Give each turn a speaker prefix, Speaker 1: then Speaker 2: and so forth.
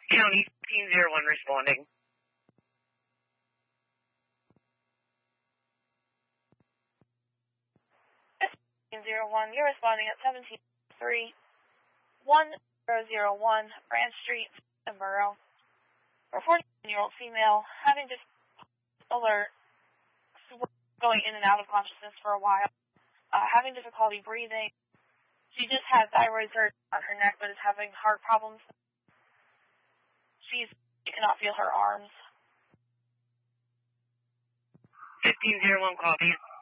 Speaker 1: County 1501 responding.
Speaker 2: 1501, you're responding at 17-3-1001 Branch Street, Borough. For a 14-year-old female having just alert, going in and out of consciousness for a while, having difficulty breathing. She just has thyroid surgery on her neck, but is having heart problems. She cannot feel her arms.
Speaker 1: 1501 copy.